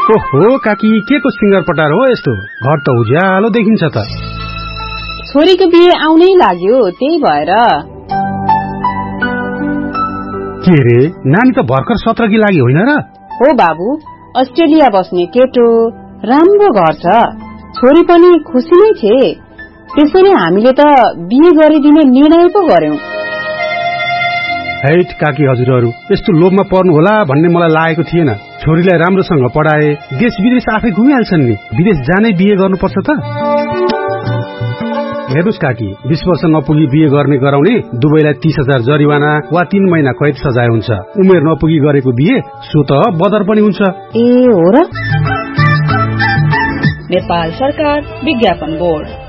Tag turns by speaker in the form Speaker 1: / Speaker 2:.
Speaker 1: ओहो काकी के को सिंगर पटार हो यस्तो? घर त उज्यालो देखिन्छ त।
Speaker 2: छोरीको बिहे आउनै लाग्यो त्यही भएर।
Speaker 1: के रे नानी त भर्खर 17 की लागि होइन र?
Speaker 2: हो बाबु, अस्ट्रेलिया बस्ने केटो, राम्रो घर छ, छोरी पनि खुसी नै छे। त्यसैले हामीले त बिहे गरिदिने निर्णय पो गर्यौं।
Speaker 1: हैट काकी हजुरहरू यस्तो लोभमा पर्नु होला भन्ने मलाई लागेको थिएन। छोरीलाई राम्रोसँग पढाए देश विदेश आफै घुमिहाल्छन् नि, विदेश जानै बिहे गर्नुपर्छ त? हेर्नुस् काकी 20 वर्ष नपुगी बिहे गर्ने गराउने दुवैलाई 30,000 जरिवाना वा 3 महिना कैद सजाय हुन्छ। उमेर नपुगी गरेको बिहे सो त बदर पनि हुन्छ।
Speaker 2: ए हो र?
Speaker 3: नेपाल सरकार विज्ञापन बोर्ड।